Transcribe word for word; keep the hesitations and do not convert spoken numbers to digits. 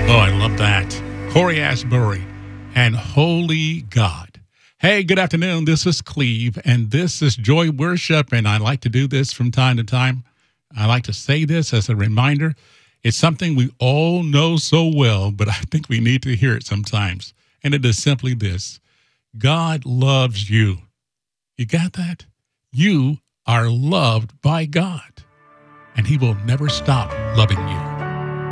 Oh, I love that. Corey Ashbury and Holy God. Hey, good afternoon. This is Cleve, and this is Joy Worship, and I like to do this from time to time. I like to say this as a reminder. It's something we all know so well, but I think we need to hear it sometimes. And it is simply this: God loves you. You got that? You are loved by God, and he will never stop loving you.